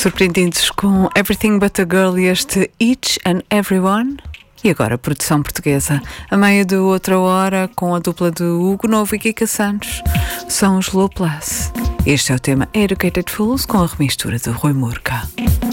Surpreendidos com Everything But a Girl e este Each and Everyone. E agora a produção portuguesa, a meio de outra hora, com a dupla de Hugo Novo e Kika Santos, são os Low Plus. Este é o tema Educated Fools, com a remistura de Rui Murca.